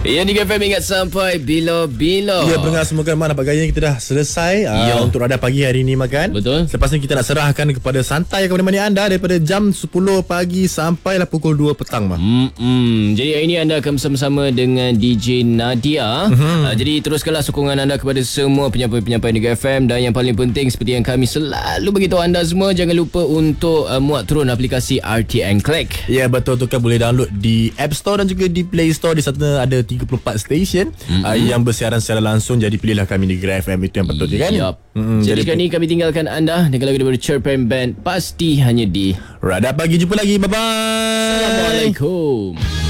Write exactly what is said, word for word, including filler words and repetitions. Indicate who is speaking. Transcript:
Speaker 1: Ya, Nick F M ingat sampai bila-bila.
Speaker 2: Ya, pendengar semoga mak dapat gaya kita dah selesai uh, untuk Radar Pagi hari ini makan.
Speaker 1: Betul.
Speaker 2: Selepas ni kita nak serahkan kepada santai kepada mana anda daripada jam sepuluh pagi sampailah pukul dua petang mah.
Speaker 1: Hmm, jadi hari ini anda akan bersama-sama dengan D J Nadia. Mm-hmm. Uh, jadi teruskanlah sokongan anda kepada semua penyampai-penyampai Nick F M, dan yang paling penting seperti yang kami selalu beritahu anda semua, jangan lupa untuk uh, muat turun aplikasi R T N Click.
Speaker 2: Ya, betul tu kan, boleh download di App Store dan juga di Play Store. Di sana ada tiga puluh empat stesen mm-hmm. uh, yang bersiaran secara langsung. Jadi pilihlah kami di Nick F M, itu yang patutnya kan.
Speaker 1: Yep. Mm-hmm. Jadi, jadi sekarang ni kami tinggalkan anda dengan lagu daripada Cerpen Band, pasti hanya di
Speaker 2: Radar Pagi. Jumpa lagi, bye bye.
Speaker 1: Assalamualaikum.